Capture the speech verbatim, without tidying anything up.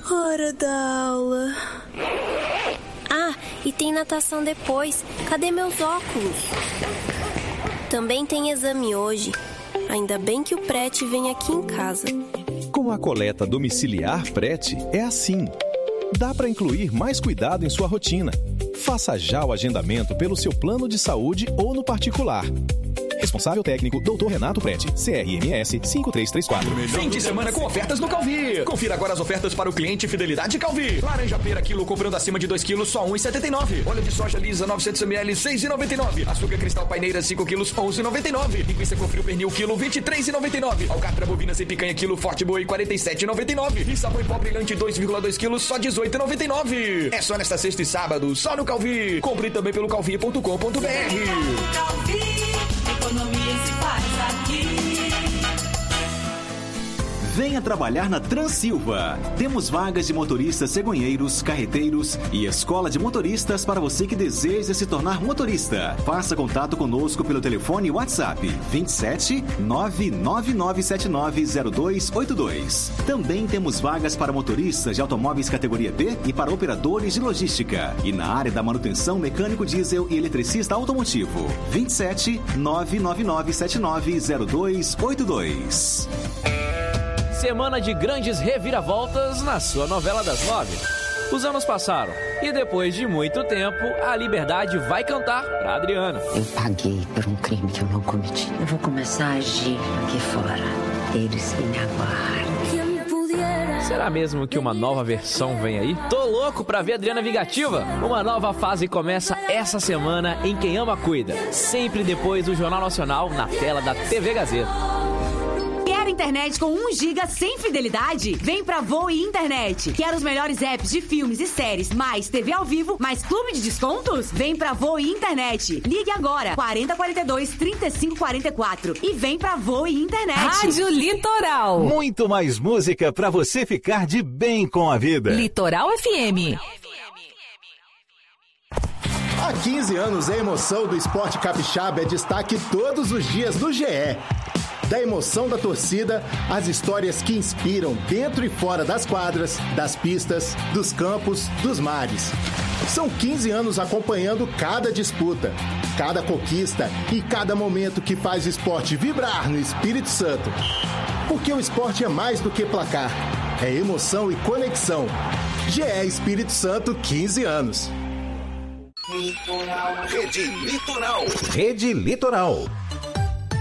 Hora da aula. Ah, e tem natação depois. Cadê meus óculos? Também tem exame hoje. Ainda bem que o Prete vem aqui em casa. Com a coleta domiciliar Prete, é assim. Dá para incluir mais cuidado em sua rotina. Faça já o agendamento pelo seu plano de saúde ou no particular. Responsável técnico, doutor Renato Prete, C R M S cinco três três quatro. Fim de semana com ofertas no Calvi. Confira agora as ofertas para o cliente Fidelidade Calvi. Laranja pera quilo comprando acima de dois quilos, só um real e setenta e nove centavos. Óleo de soja lisa novecentos mililitros, seis reais e noventa e nove centavos. Açúcar cristal paineira cinco quilos, onze reais e noventa e nove centavos. Linguiça com frio pernil quilo, vinte e três reais e noventa e nove centavos. Alcatra bovina sem picanha quilo, forte boi, quarenta e sete reais e noventa e nove centavos. E sabão em pó brilhante dois vírgula dois quilos, só dezoito reais e noventa e nove centavos. É só nesta sexta e sábado, só no Calvi. Compre também pelo calvi ponto com ponto br. Economia se faz aqui. Venha trabalhar na Transilva. Temos vagas de motoristas cegonheiros, carreteiros e escola de motoristas para você que deseja se tornar motorista. Faça contato conosco pelo telefone WhatsApp vinte e sete, nove nove nove sete nove zero dois oito dois. Também temos vagas para motoristas de automóveis categoria B e para operadores de logística. E na área da manutenção, mecânico diesel e eletricista automotivo. vinte e sete, nove nove nove sete nove zero dois oito dois. Semana de grandes reviravoltas na sua novela das nove. Os anos passaram e depois de muito tempo, a Liberdade vai cantar pra Adriana. Eu paguei por um crime que eu não cometi. Eu vou começar a agir aqui fora. Eles que me aguardam. Será mesmo que uma nova versão vem aí? Tô louco pra ver Adriana Vingativa. Uma nova fase começa essa semana em Quem Ama Cuida. Sempre depois do Jornal Nacional na tela da T V Gazeta. Quer internet com um giga sem fidelidade? Vem pra Voe Internet. Quer os melhores apps de filmes e séries, mais T V ao vivo, mais clube de descontos? Vem pra Voe Internet. Ligue agora, quarenta, quarenta e dois, trinta e cinco, quarenta e quatro e vem pra Voe Internet. Rádio Litoral. Muito mais música pra você ficar de bem com a vida. Litoral F M. Há quinze anos, a emoção do esporte capixaba é destaque todos os dias no G E. Da emoção da torcida, às histórias que inspiram dentro e fora das quadras, das pistas, dos campos, dos mares. São quinze anos acompanhando cada disputa, cada conquista e cada momento que faz o esporte vibrar no Espírito Santo. Porque o esporte é mais do que placar, é emoção e conexão. G E Espírito Santo, quinze anos. Rede Litoral. Rede Litoral.